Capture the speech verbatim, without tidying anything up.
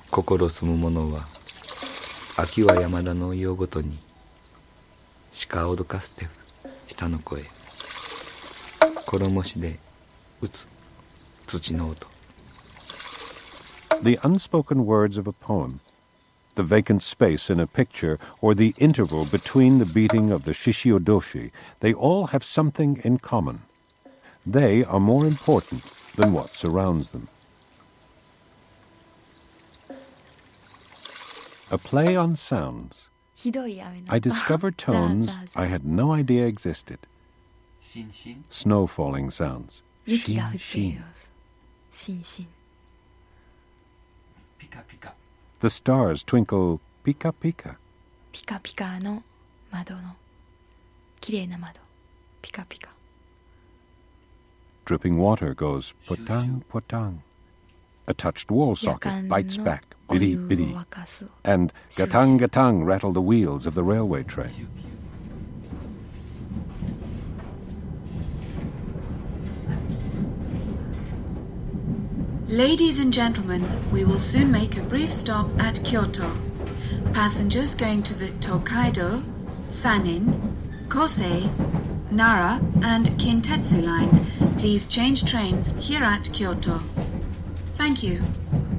心住む者は秋は山田の夜ごとに鹿を脅かすて下の声衣しで打つ土の音 The unspoken words of a poem, the vacant space in a picture, or the interval between the beating of the shishiodoshi, they all have something in common. They are more important than what surrounds them. A play on sounds. I discovered tones I had no idea existed. Snow falling sounds. Shin, shin. The stars twinkle pika pika. Pika pika no mado no kirei na mado. Pika pika. Dripping water goes potang potang. A touched wall socket bites back, biddy biddy. And gatang gatang rattle the wheels of the railway train. Ladies and gentlemen, we will soon make a brief stop at Kyoto. Passengers going to the Tokaido, Sanin, Kosei, Nara and Kintetsu lines, please change trains here at Kyoto. Thank you.